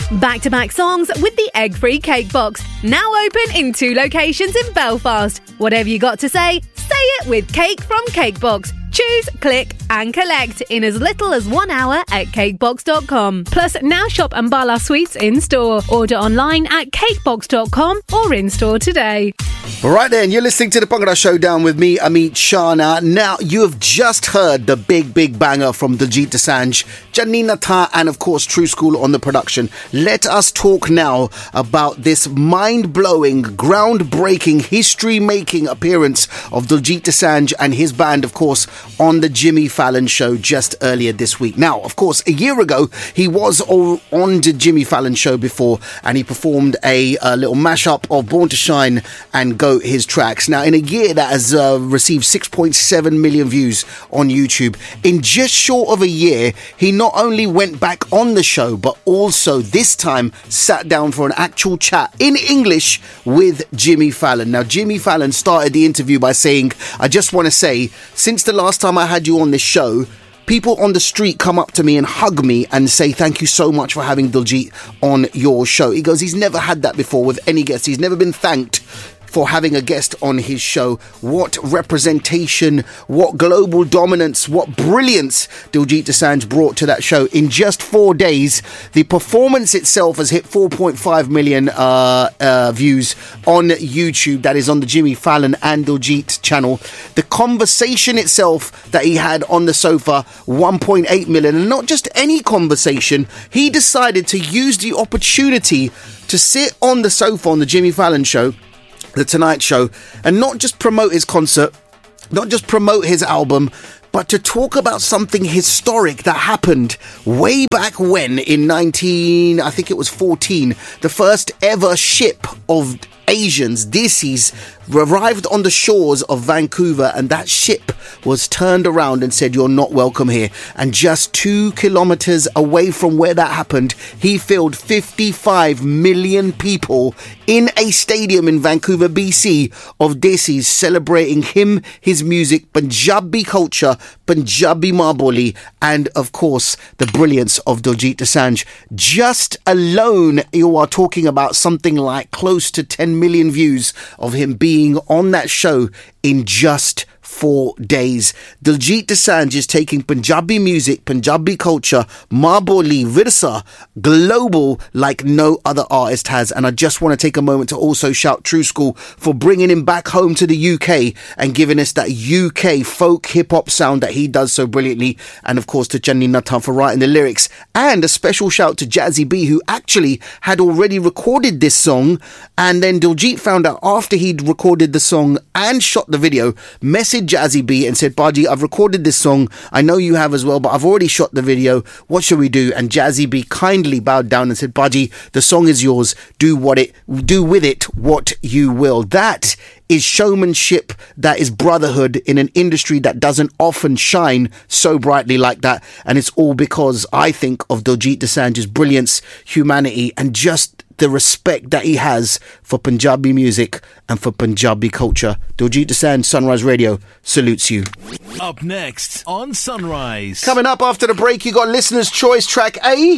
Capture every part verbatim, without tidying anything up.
Back-to-back songs with the egg-free cake box. Now open in two locations in Belfast. Whatever you got to say, say it with Cake from Cakebox. Choose, click and collect in as little as one hour at cakebox dot com. Plus, now shop Ambala Sweets in-store. Order online at cakebox dot com or in-store today. Right then, you're listening to the Bhangra Showdown with me, Amit Shana. Now, you have just heard the big, big banger from Diljit Dosanjh, Janina Tha, and of course, True School on the production. Let us talk now about this mind-blowing, groundbreaking, history-making appearance of Diljit Dosanjh and his band, of course, on the Jimmy Fallon show just earlier this week. Now, of course, a year ago, he was all on the Jimmy Fallon show before, and he performed a, a little mashup of Born to Shine and Go, his tracks. Now, in a year that has uh, received six point seven million views on YouTube, in just short of a year, he not only went back on the show, but also this time sat down for an actual chat in English with Jimmy Fallon. Now, Jimmy Fallon started the interview by saying, I just want to say, since the last time I had you on this show, people on the street come up to me and hug me and say, thank you so much for having Diljit on your show. He goes, he's never had that before with any guest. He's never been thanked for having a guest on his show. What representation, what global dominance, what brilliance Diljit Dosanjh brought to that show. In just four days, the performance itself has hit four point five million uh, uh, views on YouTube. That is on the Jimmy Fallon and Diljit channel. The conversation itself that he had on the sofa, one point eight million. And not just any conversation, he decided to use the opportunity to sit on the sofa on the Jimmy Fallon show, The Tonight Show, and not just promote his concert, not just promote his album, but to talk about something historic that happened way back when in nineteen, I think it was fourteen, the first ever ship of Asians, Desis, arrived on the shores of Vancouver, and that ship was turned around and said, you're not welcome here. And just two kilometers away from where that happened, he filled fifty-five million people in a stadium in Vancouver, B C, of Desis, celebrating him, his music, Punjabi culture, Punjabi Maboli, and of course the brilliance of Diljit Dosanjh. Just alone, you are talking about something like close to ten million views of him being on that show in just four days. Diljit Dosanjh is taking Punjabi music, Punjabi culture, Maboli, Virsa, global like no other artist has. And I just want to take a moment to also shout True School for bringing him back home to the U K and giving us that U K folk hip-hop sound that he does so brilliantly. And of course to Janina Tha for writing the lyrics. And a special shout to Jazzy B, who actually had already recorded this song, and then Diljit found out after he'd recorded the song and shot the video, messaged Jazzy B and said, Baji, I've recorded this song, I know you have as well, but I've already shot the video, what should we do? And Jazzy B kindly bowed down and said, Baji, the song is yours, do what it do with it what you will. That is showmanship, that is brotherhood in an industry that doesn't often shine so brightly like that. And it's all because, I think, of Diljit Dosanjh's brilliance, humanity, and just the respect that he has for Punjabi music and for Punjabi culture. Diljit Dosanjh, Sunrise Radio, salutes you. Up next on Sunrise. Coming up after the break, you got Listener's Choice Track A.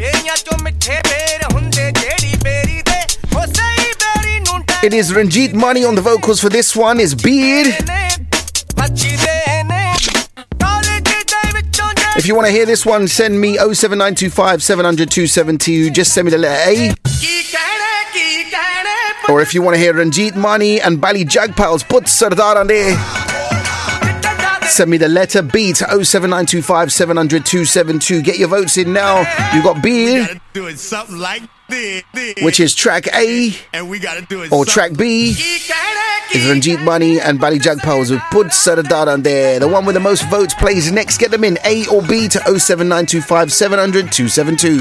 It is Ranjit Mani on the vocals for this one, is Beard. If you want to hear this one, send me oh seven nine two five seven hundred two seven two. Just send me the letter A. Or if you want to hear Ranjit Mani and Bali Jagpal's Put Sardar on there, send me the letter B to oh seven nine two five seven hundred two seven two. Get your votes in now. You got Beard, doing something like this, this. which is track A, and we gotta do it or track B is Ranjit Mani and Bali Jagpal's with Put Sardar on there. The one with the most votes plays next. Get them in, A or B, to oh seven nine two five seven hundred two seven two.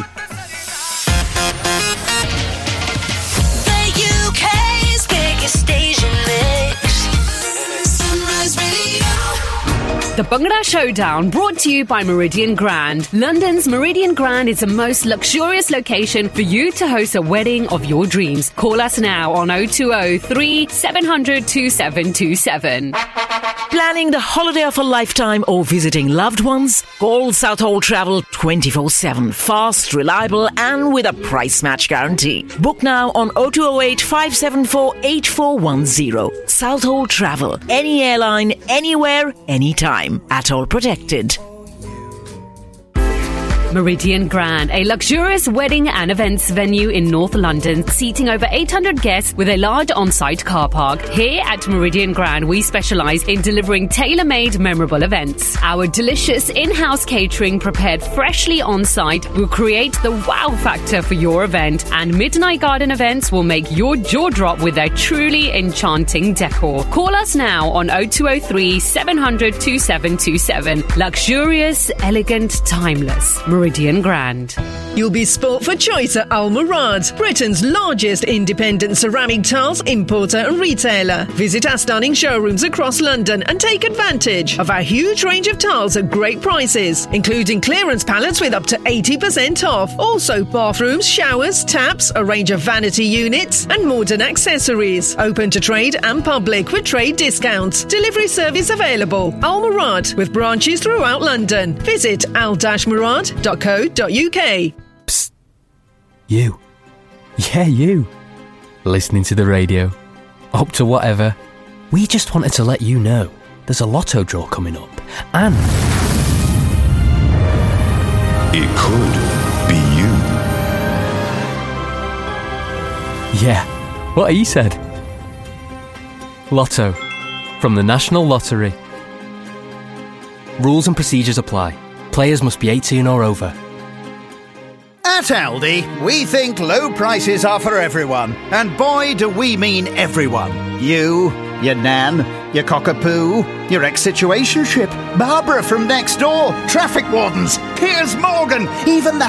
The Bhangra Showdown, brought to you by Meridian Grand. London's Meridian Grand is the most luxurious location for you to host a wedding of your dreams. Call us now on oh two oh three, seven hundred, two seven two seven. Planning the holiday of a lifetime or visiting loved ones? Call Southall Travel twenty-four seven. Fast, reliable and with a price match guarantee. Book now on oh two oh eight, five seven four, eight four one oh. Southall Travel. Any airline, anywhere, anytime. At all protected. Meridian Grand, a luxurious wedding and events venue in North London, seating over eight hundred guests with a large on-site car park. Here at Meridian Grand, we specialise in delivering tailor-made memorable events. Our delicious in-house catering prepared freshly on-site will create the wow factor for your event, and Midnight Garden events will make your jaw drop with their truly enchanting decor. Call us now on oh two oh three, seven hundred, two seven two seven. Luxurious, elegant, timeless. Meridian Grand. You'll be sport for choice at Al Murad, Britain's largest independent ceramic tiles importer and retailer. Visit our stunning showrooms across London and take advantage of our huge range of tiles at great prices, including clearance pallets with up to eighty percent off. Also bathrooms, showers, taps, a range of vanity units and modern accessories. Open to trade and public with trade discounts. Delivery service available. Al Murad, with branches throughout London. Visit al murad dot co dot uk. Psst. You. Yeah, you. Listening to the radio. Up to whatever. We just wanted to let you know there's a lotto draw coming up. And it could be you. Yeah, what he said. Lotto. From the National Lottery. Rules and procedures apply. Players must be eighteen or over. At Aldi, we think low prices are for everyone. And boy, do we mean everyone. You, your nan, your cockapoo, your ex-situationship, Barbara from next door, traffic wardens, Piers Morgan, even the